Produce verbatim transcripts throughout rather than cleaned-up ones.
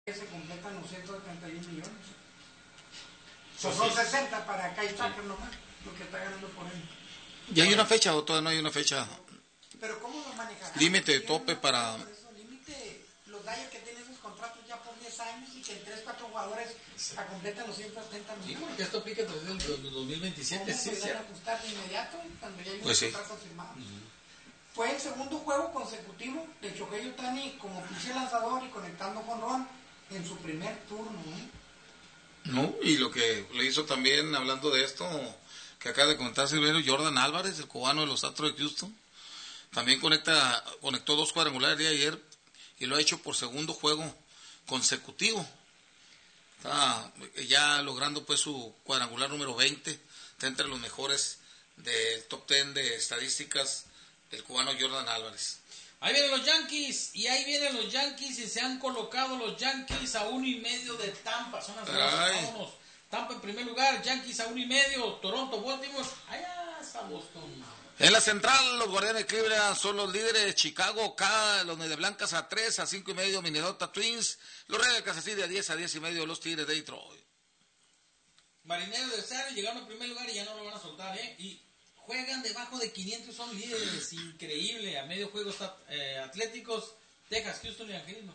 se completan los ciento setenta y un millones. So, son sesenta para Kai Tucker nomás, lo que está ganando por él. ¿Y hay una fecha o todavía no hay una fecha? Pero ¿cómo lo manejarán? Límite de tope para... Límite, los Dyers que tienen esos contratos ya por diez años y que en tres, cuatro jugadores se completan los ciento setenta millones. Sí, porque esto aplica desde el dos mil veintisiete. ¿Cómo Sí, se van a ajustar de inmediato cuando ya hay un pues contrato sí. firmado? Uh-huh. Fue el segundo juego consecutivo de Shohei Ohtani como pitcher lanzador y conectando jonrón en su primer turno, ¿eh? No, y lo que le hizo también, hablando de esto, que acaba de comentar Silverio, Jordan Álvarez, el cubano de los Astros de Houston, también conecta, conectó dos cuadrangulares de ayer y lo ha hecho por segundo juego consecutivo. Está ya logrando pues su cuadrangular número veinte, está entre los mejores del top diez de estadísticas el cubano Jordan Álvarez. Ahí vienen los Yankees, y ahí vienen los Yankees, y se han colocado los Yankees a uno y medio de Tampa. Son las dos, vámonos. Tampa en primer lugar, Yankees a uno y medio, Toronto, Baltimore, allá está Boston. En la central, los Guardianes de Cleveland son los líderes, Chicago, K, los Medias Blancas a tres, a cinco y medio, Minnesota Twins, los Reyes de Kansas City a diez, a diez y medio, los Tigres de Detroit. Marineros de Seattle llegaron en primer lugar y ya no lo van a soltar, ¿eh? Y juegan debajo de quinientos, son líderes, increíble. A medio juego está eh, Atléticos, Texas, Houston y Angelinos.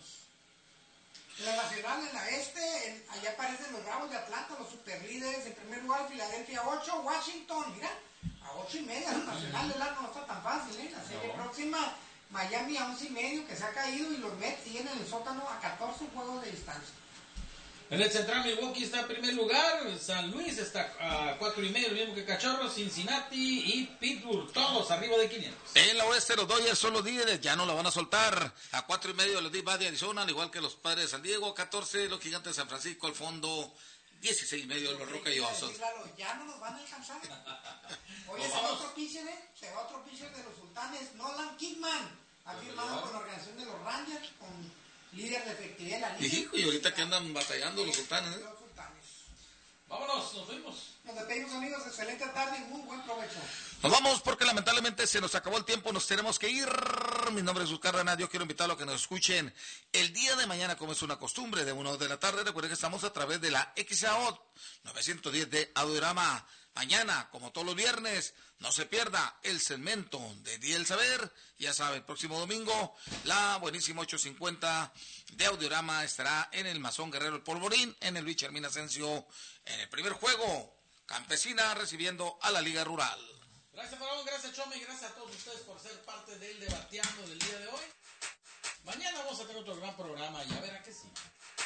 En la nacional, en la este, en, allá aparecen los Bravos de Atlanta, los superlíderes. En primer lugar, Filadelfia ocho, Washington, mira, a ocho y media. La nacional del no está tan fácil, ¿eh? La serie no. próxima, Miami a once y medio, que se ha caído, y los Mets siguen en el sótano a catorce juegos de distancia. En el central, Milwaukee está en primer lugar, San Luis está a cuatro y medio, lo mismo que Cachorros, Cincinnati y Pittsburgh, todos arriba de quinientos. En la oeste, los Dodgers son los líderes, ya no la van a soltar. A cuatro y medio los D-Bats de Arizona, al igual que los Padres de San Diego. catorce los Gigantes de San Francisco, al fondo dieciséis y medio los Roca y Osos. Claro, ya no nos van a alcanzar. Oye, se va otro pitcher, ¿eh? Se va otro pitcher de los Sultanes, Nolan Kidman. Ha firmado con la organización de los Rangers, con líder de efectividad de la liga. Hijo, y ahorita que andan batallando los Sultanes, ¿eh? Los Sultanes. Vámonos, nos vemos. Nos despedimos, amigos, excelente tarde y muy buen provecho. Nos vamos porque lamentablemente se nos acabó el tiempo, nos tenemos que ir. Mi nombre es Gus Cárdenas, yo quiero invitarlos a que nos escuchen el día de mañana, como es una costumbre, de una de la tarde. Recuerden que estamos a través de la X A O novecientos diez de Audiorama. Mañana, como todos los viernes, no se pierda el segmento de Día del Saber. Ya sabe, el próximo domingo, la buenísima ocho cincuenta de Audiorama estará en el Masón Guerrero El Polvorín, en el Luis Hermín Asensio, en el primer juego, Campesina recibiendo a la Liga Rural. Gracias, Faraón, gracias, Chome, y gracias a todos ustedes por ser parte del Debateando del día de hoy. Mañana vamos a tener otro gran programa y a ver a qué sí.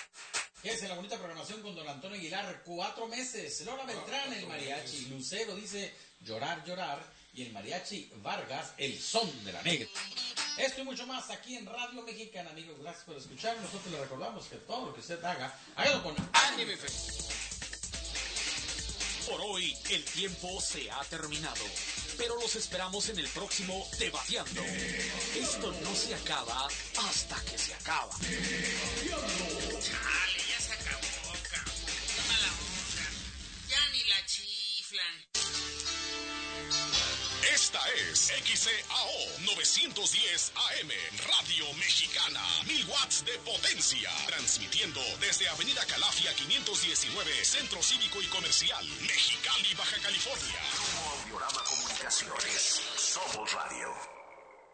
Es en la bonita programación con don Antonio Aguilar, cuatro meses. Lola Beltrán, el mariachi. Lucero dice llorar, llorar. Y el mariachi Vargas, el son de la negra. Esto y mucho más aquí en Radio Mexicana, amigos. Gracias por escuchar. Nosotros le recordamos que todo lo que usted haga, hágalo con ánimo y fe. Por hoy, el tiempo se ha terminado. Pero los esperamos en el próximo Debateando. Esto no se acaba hasta que se acaba. Chale, ya se acabó, cabrón. Qué mala onda. Ya ni la chiflan. Esta es X C A O novecientos diez A M, Radio Mexicana, mil watts de potencia, transmitiendo desde Avenida Calafia quinientos diecinueve, Centro Cívico y Comercial, Mexicali, Baja California. Audiorama Comunicaciones, somos radio.